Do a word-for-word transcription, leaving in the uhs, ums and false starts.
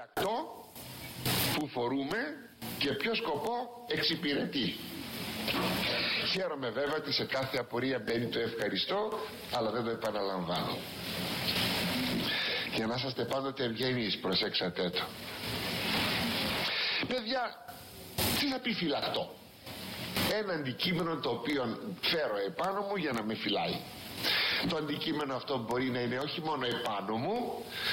φυλακτό που φορούμε και ποιο σκοπό εξυπηρετεί. Χαίρομαι βέβαια ότι σε κάθε απορία μπαίνει το ευχαριστώ, αλλά δεν το επαναλαμβάνω. Για να είσαστε πάντοτε ευγενείς, προσέξατε το. Παιδιά, τι θα πει φυλακτό? Ένα αντικείμενο το οποίο φέρω επάνω μου για να με φυλάει. Το αντικείμενο αυτό μπορεί να είναι όχι μόνο επάνω μου,